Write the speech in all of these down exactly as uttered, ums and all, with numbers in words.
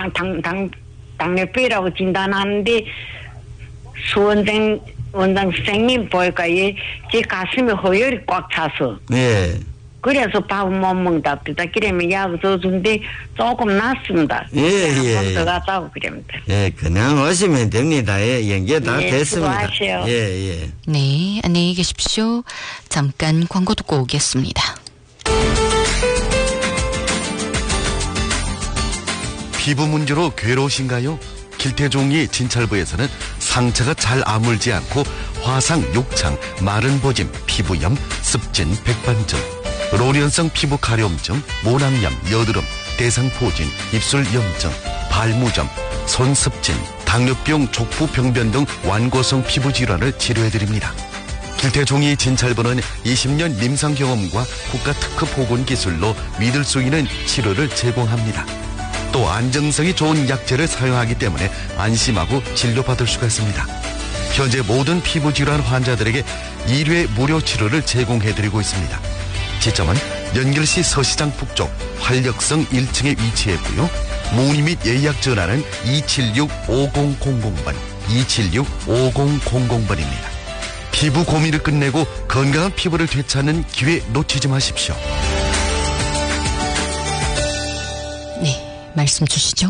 당, 당, 당, 당뇨병이라고 진단하는데 수원장 원장 선생님 보니까 제 가슴에 허혈이 꽉 차서. 예. 그래서 밥은 못 먹다. 그다 그러면 약 줘준데 조금 낫습니다. 예, 예. 한번 더 갔다고 그럽니다. 예, 그냥 오시면 됩니다. 예, 연결 다 예, 됐습니다. 수고하세요. 예, 예. 네, 안녕히 계십시오. 잠깐 광고 듣고 오겠습니다. 피부 문제로 괴로우신가요? 길태종이 진찰부에서는 상처가 잘 아물지 않고 화상, 욕창, 마른 보짐, 피부염, 습진, 백반증, 로련성 피부 가려움증, 모낭염, 여드름, 대상포진, 입술 염증, 발무점, 손습진, 당뇨병, 족부병변 등 완고성 피부 질환을 치료해드립니다. 길태종이 진찰부는 이십 년 임상 경험과 국가 특허 보건 기술로 믿을 수 있는 치료를 제공합니다. 또 안정성이 좋은 약재를 사용하기 때문에 안심하고 진료받을 수가 있습니다. 현재 모든 피부질환 환자들에게 일 회 무료 치료를 제공해드리고 있습니다. 지점은 연결시 서시장 북쪽 활력성 일 층에 위치했고요. 문의 및 예약 전화는 이칠육 오공공공 번, 이칠육 오공공공 번입니다. 피부 고민을 끝내고 건강한 피부를 되찾는 기회 놓치지 마십시오. 네, 말씀 주시죠.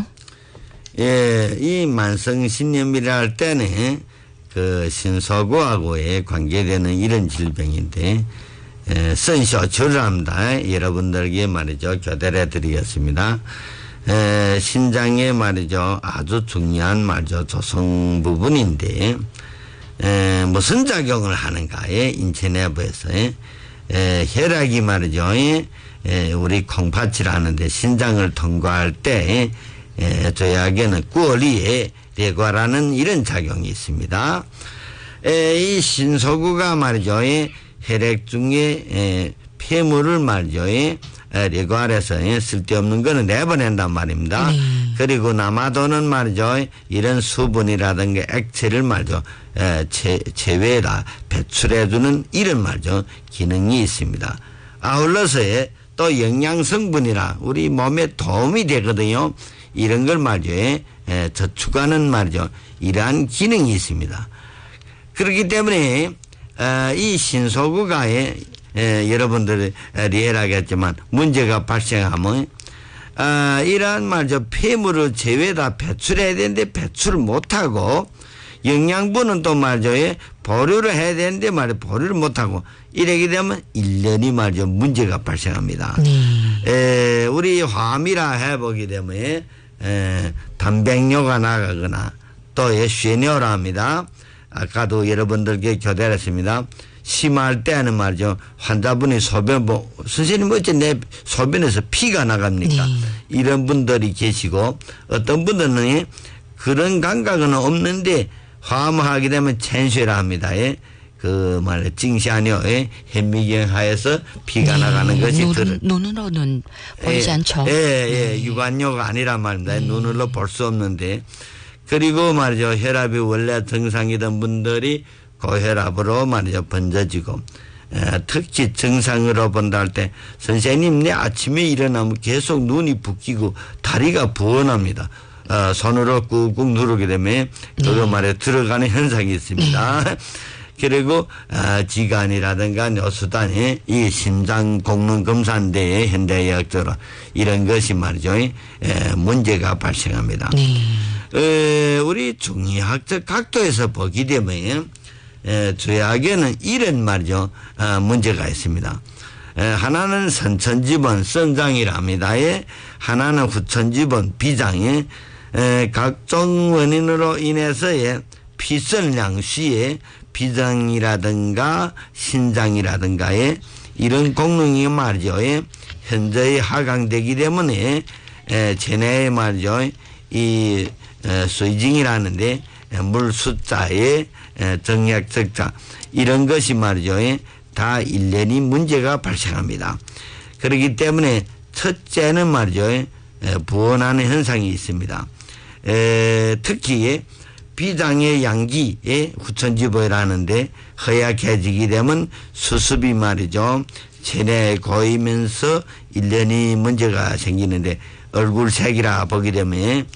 예, 이 만성신염이라 할 때는 그 신소고하고의 관계되는 이런 질병인데, 에, 선쇼주를 합니다. 여러분들에게 말이죠. 교대를 해드리겠습니다. 에, 신장에 말이죠. 아주 중요한 말이죠. 조성 부분인데, 에, 무슨 작용을 하는가에 인체 내부에서, 에, 혈액이 말이죠. 에, 우리 콩팥이라 하는데 신장을 통과할 때, 에, 저희에게는 꾸어리에 뇌과라는 이런 작용이 있습니다. 에, 이 신소구가 말이죠. 에, 혈액 중에 에, 폐물을 말이죠. 에, 뇌과에서 에, 쓸데없는 거는 내보낸단 말입니다. 네. 그리고 남아도는 말이죠. 이런 수분이라든가 액체를 말이죠. 에, 체, 체외에다 배출해주는 이런 말이죠. 기능이 있습니다. 아울러서에 또 영양성분이라 우리 몸에 도움이 되거든요. 이런 걸 말이죠. 에, 저축하는 말이죠. 이러한 기능이 있습니다. 그렇기 때문에 에, 이 신소구가 에, 에, 여러분들이 이해하겠지만 문제가 발생하면 아, 이러한 말이죠. 폐물을 제외다 배출해야 되는데 배출을 못하고 영양분은 또 말이죠. 에, 보류를 해야 되는데 말이죠. 보류를 못하고 이러게 되면 일 년이 말이죠. 문제가 발생합니다. 네. 에, 우리 화미라 해보게 되면 에, 단백뇨가 나가거나 또 예, 쇠뇨라 합니다. 아까도 여러분들께 교대를 했습니다. 심할 때는 말이죠. 환자분이 소변, 뭐, 선생님 어째 내 소변에서 피가 나갑니까? 네. 이런 분들이 계시고 어떤 분들은 그런 감각은 없는데 화음하게 되면 천쇠라 합니다. 예. 그 말 징시아뇨 현미경 하에서 피가 네. 나가는 것이 눈, 들 눈으로는 보이지 예, 않죠. 예, 예. 네. 유관료가 아니란 말입니다. 네. 눈으로 볼 수 없는데. 그리고 말이죠. 혈압이 원래 정상이던 분들이 고혈압으로 말이죠. 번져지고. 에, 특히 정상으로 본다 할 때 선생님 내 아침에 일어나면 계속 눈이 붓기고 다리가 부어납니다. 어, 손으로 꾹꾹 누르게 되면 그거 말에 들어가는 현상이 있습니다. 네. 그리고 어, 지간이라든가 뇌수단에 이 심장功能 검사인데 현대의학적으로 이런 것이 말이죠. 에, 문제가 발생합니다. 네. 에, 우리 중의학적 각도에서 보게 되면 에, 저희에게는 이런 말이죠. 어, 문제가 있습니다. 에, 하나는 선천지번 선장이랍니다. 에, 하나는 후천지번 비장에 에, 각종 원인으로 인해서의 피설량 시에 비장이라든가 신장이라든가에 이런功能이 말이죠. 에, 현저히 하강되기 때문에 에, 체내에 말이죠. 이 에, 수징이라는데 물 숫자에 정약 적자 이런 것이 말이죠. 다 일 년이 문제가 발생합니다. 그렇기 때문에 첫째는 말이죠. 부원하는 현상이 있습니다. 에, 특히 비장의 양기에 후천지보라는데 허약해지게 되면 수습이 말이죠. 체내에 고이면서 일 년이 문제가 생기는데 얼굴색이라 보게 되면